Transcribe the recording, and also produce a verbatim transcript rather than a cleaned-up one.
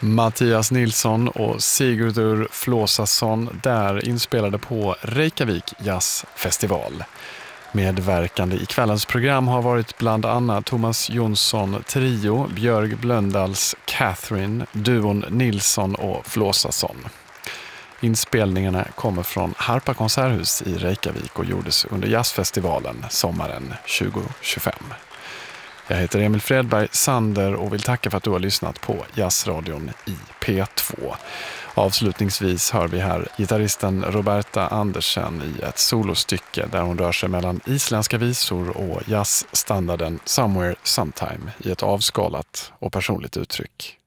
Mattias Nilsson och Sigurdur Flåsasson där inspelade på Reykjavik Jazzfestival. Medverkande i kvällens program har varit bland annat Thomas Jonsson Trio, Björg Blöndals Catherine, duon Nilsson och Flåsasson. Inspelningarna kommer från Harpa konserthus i Reykjavik och gjordes under jazzfestivalen sommaren tjugo tjugofem. Jag heter Emil Fredberg Sander och vill tacka för att du har lyssnat på Jazzradion i P två. Avslutningsvis hör vi här gitarristen Roberta Andersen i ett solostycke där hon rör sig mellan isländska visor och jazzstandarden Somewhere Sometime i ett avskalat och personligt uttryck.